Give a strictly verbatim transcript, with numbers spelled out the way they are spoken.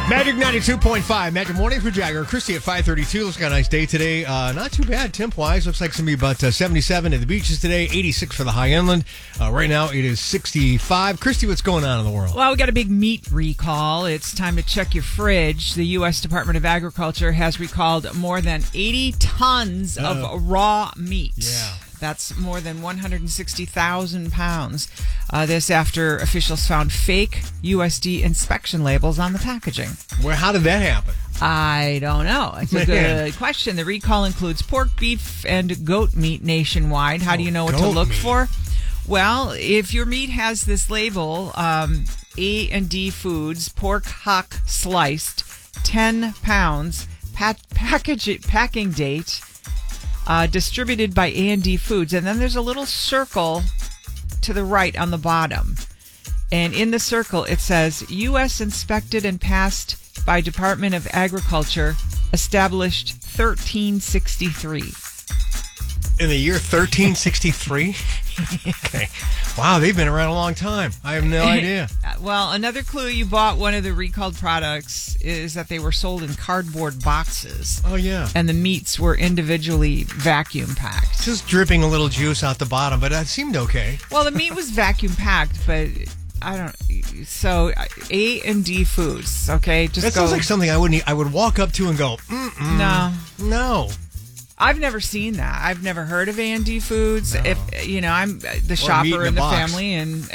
Magic ninety-two point five. Magic Mornings with Jagger. Christy at five thirty-two. Looks like a nice day today. Uh, not too bad temp-wise. Looks like it's going to be about uh, seventy-seven at the beaches today, eighty-six for the high inland. Uh, right now it is sixty-five. Christy, what's going on in the world? Well, we got a big meat recall. It's time to check your fridge. The U S Department of Agriculture has recalled more than eighty tons Uh-oh. of raw meat. Yeah. That's more than one hundred sixty thousand pounds. Uh, this after officials found fake U S D inspection labels on the packaging. Where? How did that happen? I don't know. It's a good question. The recall includes pork, beef, and goat meat nationwide. How do you know what to goat look meat. for? Well, if your meat has this label, um, A and D Foods, pork hock sliced, ten pounds, pat- package packing date, uh, distributed by A and D Foods. And then there's a little circle to the right on the bottom. And in the circle, it says, U S inspected and passed by Department of Agriculture, established thirteen sixty-three. In the year thirteen sixty-three? Okay. Wow, they've been around a long time. I have no idea. Well, another clue you bought one of the recalled products is that they were sold in cardboard boxes. Oh, yeah. And the meats were individually vacuum packed. Just dripping a little juice out the bottom, but that seemed okay. Well, the meat was vacuum packed, but I don't. So A and D Foods, okay, just That go. sounds like something I wouldn't. I would walk up to and go, mm-mm. No. No. I've never seen that. I've never heard of A and D Foods. No. If you know, I'm the meat shopper in in a the box. family, and